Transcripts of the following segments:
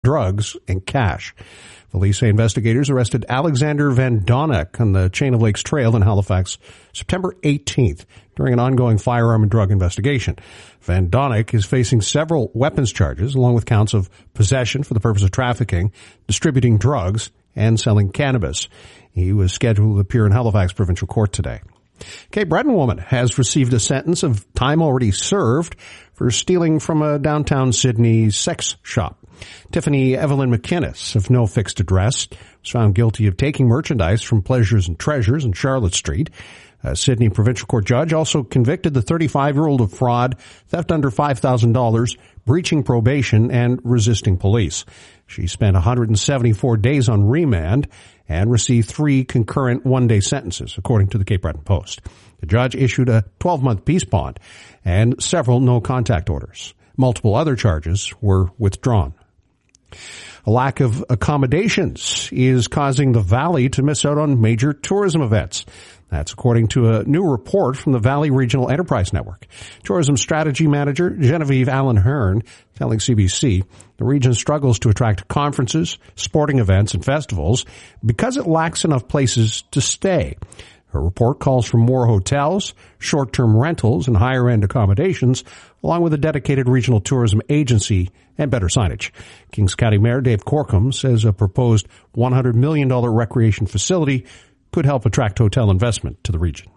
drugs, and cash. Police say investigators arrested Alexander Van Donnek on the Chain of Lakes Trail in Halifax September 18th during an ongoing firearm and drug investigation. Van Donnek is facing several weapons charges, along with counts of possession for the purpose of trafficking, distributing drugs, and selling cannabis. He was scheduled to appear in Halifax Provincial Court today. Cape Breton woman has received a sentence of time already served for stealing from a downtown Sydney sex shop. Tiffany Evelyn McInnes, of no fixed address, was found guilty of taking merchandise from Pleasures and Treasures in Charlotte Street. A Sydney Provincial Court judge also convicted the 35-year-old of fraud, theft under $5,000, breaching probation, and resisting police. She spent 174 days on remand and received 3 concurrent one-day sentences, according to the Cape Breton Post. The judge issued a 12-month peace bond and several no-contact orders. Multiple other charges were withdrawn. A lack of accommodations is causing the Valley to miss out on major tourism events. That's according to a new report from the Valley Regional Enterprise Network. Tourism Strategy Manager Genevieve Allen Hearn telling CBC the region struggles to attract conferences, sporting events, and festivals because it lacks enough places to stay. Her report calls for more hotels, short-term rentals, and higher-end accommodations, along with a dedicated regional tourism agency and better signage. Kings County Mayor Dave Corkum says a proposed $100 million recreation facility could help attract hotel investment to the region.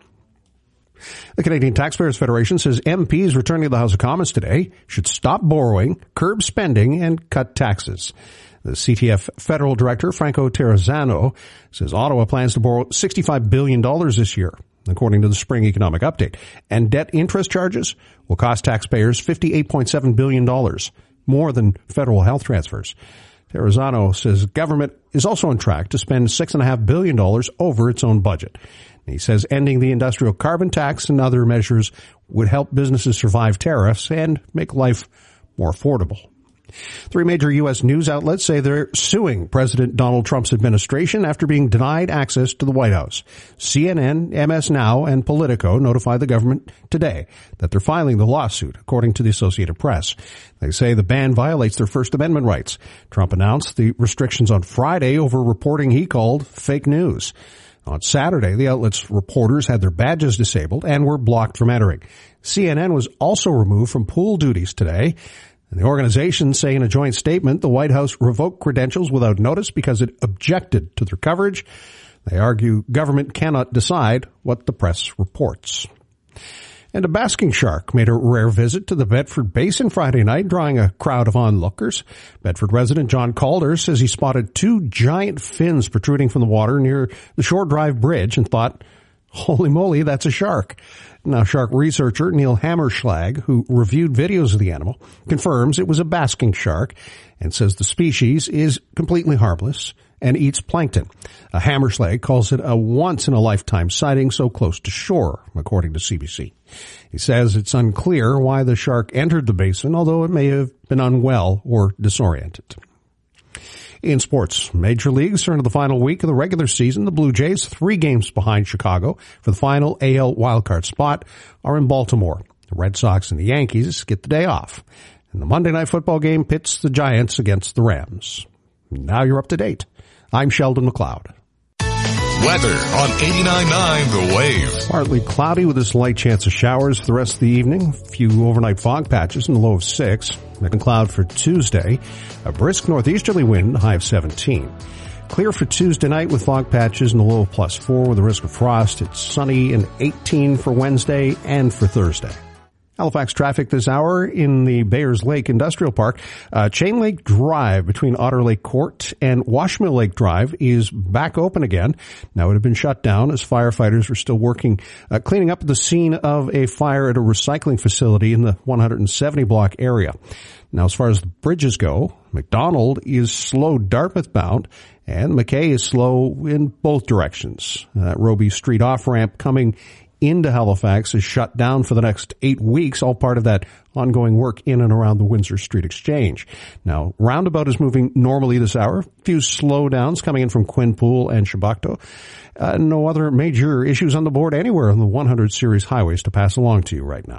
The Canadian Taxpayers Federation says MPs returning to the House of Commons today should stop borrowing, curb spending, and cut taxes. The CTF Federal Director, Franco Terrazzano, says Ottawa plans to borrow $65 billion this year, according to the spring economic update. And debt interest charges will cost taxpayers $58.7 billion, more than federal health transfers. Terrazzano says government is also on track to spend $6.5 billion over its own budget. He says ending the industrial carbon tax and other measures would help businesses survive tariffs and make life more affordable. 3 major U.S. news outlets say they're suing President Donald Trump's administration after being denied access to the White House. CNN, MS Now, and Politico notified the government today that they're filing the lawsuit, according to the Associated Press. They say the ban violates their First Amendment rights. Trump announced the restrictions on Friday over reporting he called fake news. On Saturday, the outlet's reporters had their badges disabled and were blocked from entering. CNN was also removed from pool duties today. And the organizations say in a joint statement the White House revoked credentials without notice because it objected to their coverage. They argue government cannot decide what the press reports. And a basking shark made a rare visit to the Bedford Basin Friday night, drawing a crowd of onlookers. Bedford resident John Calder says he spotted 2 giant fins protruding from the water near the Shore Drive Bridge and thought, holy moly, that's a shark. Now, shark researcher Neil Hammerschlag, who reviewed videos of the animal, confirms it was a basking shark and says the species is completely harmless and eats plankton. Hammerschlag calls it a once-in-a-lifetime sighting so close to shore, according to CBC. He says it's unclear why the shark entered the basin, although it may have been unwell or disoriented. In sports, Major Leagues are into the final week of the regular season. The Blue Jays, 3 games behind Chicago for the final AL wildcard spot, are in Baltimore. The Red Sox and the Yankees get the day off. And the Monday Night Football game pits the Giants against the Rams. Now you're up to date. I'm Sheldon McLeod. Weather on 89.9 The Wave. Partly cloudy with a slight chance of showers for the rest of the evening. A few overnight fog patches in the low of 6. Neck cloud for Tuesday. A brisk northeasterly wind, high of 17. Clear for Tuesday night with fog patches in the low of +4 with a risk of frost. It's sunny and 18 for Wednesday and for Thursday. Halifax traffic this hour in the Bayers Lake Industrial Park. Chain Lake Drive between Otter Lake Court and Washmill Lake Drive is back open again. Now it had been shut down as firefighters were still working, cleaning up the scene of a fire at a recycling facility in the 170 block area. Now as far as the bridges go, McDonald is slow Dartmouth bound and McKay is slow in both directions. Roby Street off-ramp coming into Halifax is shut down for the next 8 weeks, all part of that ongoing work in and around the Windsor Street Exchange. Now, roundabout is moving normally this hour. A few slowdowns coming in from Quinpool and Shabakto. No other major issues on the board anywhere on the 100 series highways to pass along to you right now.